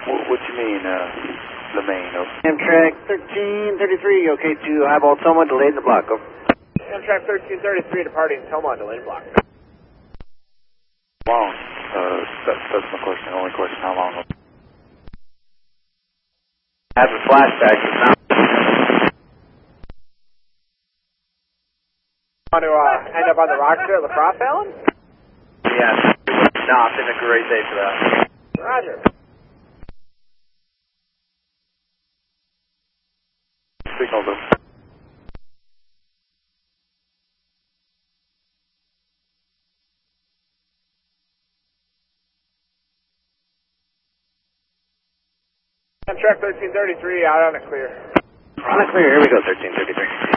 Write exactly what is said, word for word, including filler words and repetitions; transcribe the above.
What, what you mean, uh, the main? Over. Amtrak thirteen thirty-three, okay, to Highball Toma, delayed in the block. Over. Amtrak thirteen thirty-three departing Toma, delayed in block. How long? Uh, that, that's my question. The only question, how long? Has a flashback. Want to uh, end up on the rocks there at La Crosse, Alan? Yeah, no, it's been a great day for that. Roger. Signal them. Amtrak thirteen thirty-three out on a clear. On a clear, here we go, thirteen thirty-three.